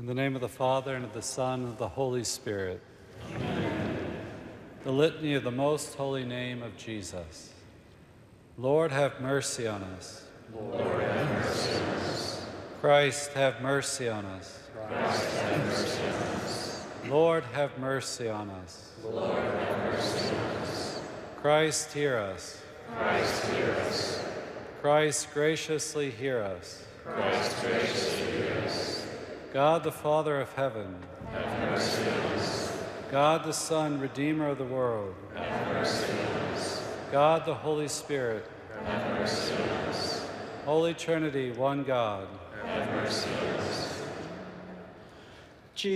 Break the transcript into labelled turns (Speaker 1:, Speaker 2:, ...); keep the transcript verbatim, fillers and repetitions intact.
Speaker 1: In the name of the Father, and of the Son, and of the Holy Spirit. Amen. The Litany of the Most Holy Name of Jesus. Lord, have mercy on us.
Speaker 2: Lord, have mercy on us.
Speaker 1: Christ, have mercy on us.
Speaker 2: Christ, have mercy on us.
Speaker 1: Lord, have mercy on us.
Speaker 2: Lord, have mercy on us.
Speaker 1: Christ, hear us.
Speaker 2: Christ, hear us.
Speaker 1: Christ, graciously hear us.
Speaker 2: Christ, graciously hear us.
Speaker 1: God, the Father of heaven,
Speaker 2: have mercy on us.
Speaker 1: God, the Son, Redeemer of the world,
Speaker 2: have mercy on us.
Speaker 1: God, the Holy Spirit,
Speaker 2: have mercy on us.
Speaker 1: Holy Trinity, one God,
Speaker 2: have mercy on us.